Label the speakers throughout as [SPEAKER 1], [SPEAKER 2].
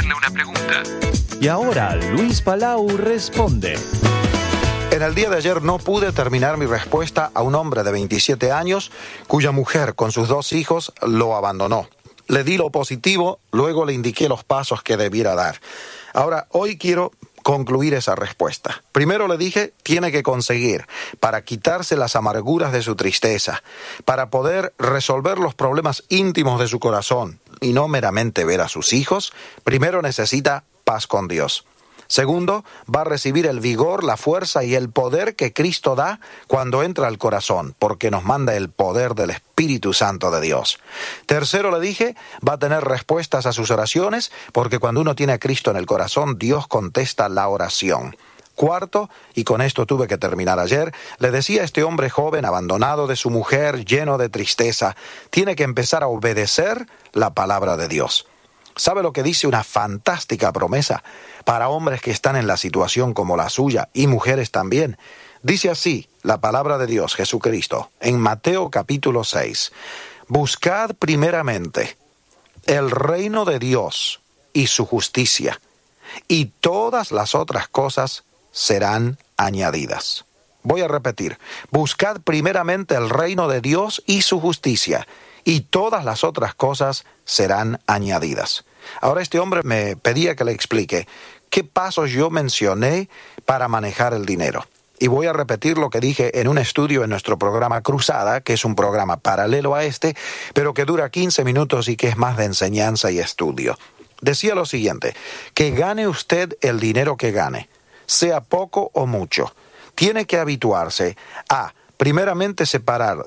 [SPEAKER 1] hacerle una pregunta.
[SPEAKER 2] Y ahora Luis Palau responde.
[SPEAKER 3] En el día de ayer no pude terminar mi respuesta a un hombre de 27 años cuya mujer con sus 2 hijos lo abandonó. Le di lo positivo, luego le indiqué los pasos que debiera dar. Ahora, hoy quiero concluir esa respuesta. Primero le dije, tiene que conseguir, para quitarse las amarguras de su tristeza, para poder resolver los problemas íntimos de su corazón y no meramente ver a sus hijos, primero necesita paz con Dios. Segundo, va a recibir el vigor, la fuerza y el poder que Cristo da cuando entra al corazón, porque nos manda el poder del Espíritu Santo de Dios. Tercero, le dije, va a tener respuestas a sus oraciones, porque cuando uno tiene a Cristo en el corazón, Dios contesta la oración. Cuarto, y con esto tuve que terminar ayer, le decía a este hombre joven, abandonado de su mujer, lleno de tristeza, tiene que empezar a obedecer la palabra de Dios. ¿Sabe lo que dice una fantástica promesa para hombres que están en la situación como la suya y mujeres también? Dice así la palabra de Dios, Jesucristo, en Mateo capítulo 6. Buscad primeramente el reino de Dios y su justicia, y todas las otras cosas serán añadidas. Voy a repetir, buscad primeramente el reino de Dios y su justicia, y todas las otras cosas serán añadidas. Ahora este hombre me pedía que le explique qué pasos yo mencioné para manejar el dinero. Y voy a repetir lo que dije en un estudio en nuestro programa Cruzada, que es un programa paralelo a este, pero que dura 15 minutos y que es más de enseñanza y estudio. Decía lo siguiente, que gane usted el dinero que gane, sea poco o mucho, tiene que habituarse a, primeramente, separar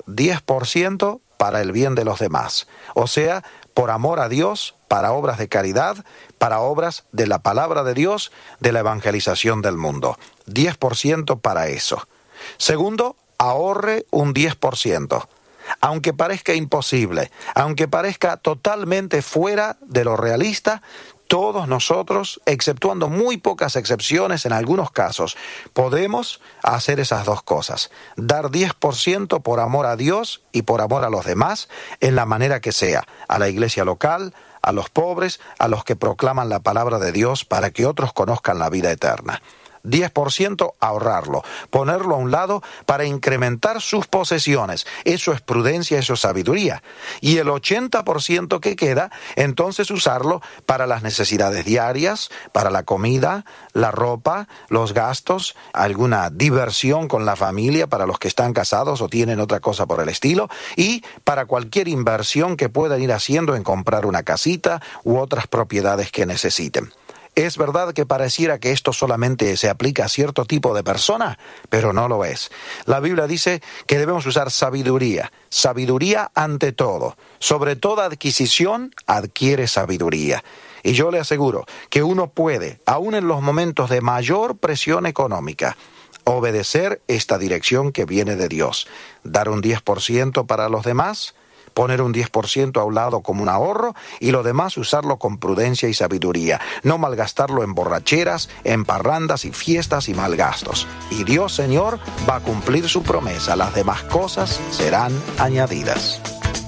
[SPEAKER 3] 10% para el bien de los demás, o sea, por amor a Dios, para obras de caridad, para obras de la palabra de Dios, de la evangelización del mundo. 10% para eso. Segundo, ahorre un 10%. Aunque parezca imposible, aunque parezca totalmente fuera de lo realista, todos nosotros, exceptuando muy pocas excepciones en algunos casos, podemos hacer esas dos cosas. Dar 10% por amor a Dios y por amor a los demás, en la manera que sea, a la iglesia local, a los pobres, a los que proclaman la palabra de Dios para que otros conozcan la vida eterna. 10% ahorrarlo, ponerlo a un lado para incrementar sus posesiones. Eso es prudencia, eso es sabiduría. Y el 80% que queda, entonces usarlo para las necesidades diarias, para la comida, la ropa, los gastos, alguna diversión con la familia para los que están casados o tienen otra cosa por el estilo, y para cualquier inversión que puedan ir haciendo en comprar una casita u otras propiedades que necesiten. Es verdad que pareciera que esto solamente se aplica a cierto tipo de persona, pero no lo es. La Biblia dice que debemos usar sabiduría, sabiduría ante todo. Sobre toda adquisición adquiere sabiduría. Y yo le aseguro que uno puede, aun en los momentos de mayor presión económica, obedecer esta dirección que viene de Dios. Dar un 10% para los demás, poner un 10% a un lado como un ahorro y lo demás usarlo con prudencia y sabiduría. No malgastarlo en borracheras, en parrandas y fiestas y malgastos. Y Dios, Señor, va a cumplir su promesa. Las demás cosas serán añadidas.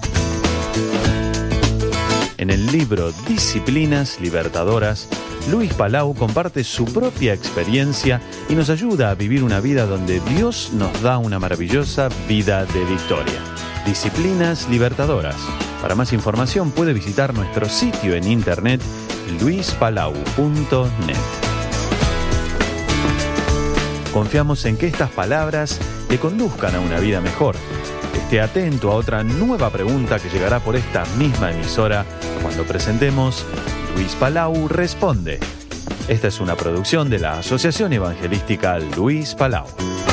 [SPEAKER 2] En el libro Disciplinas Libertadoras, Luis Palau comparte su propia experiencia y nos ayuda a vivir una vida donde Dios nos da una maravillosa vida de victoria. Disciplinas Libertadoras. Para más información puede visitar nuestro sitio en internet luispalau.net. Confiamos en que estas palabras te conduzcan a una vida mejor. Esté atento a otra nueva pregunta que llegará por esta misma emisora cuando presentemos Luis Palau Responde. Esta es una producción de la Asociación Evangelística Luis Palau.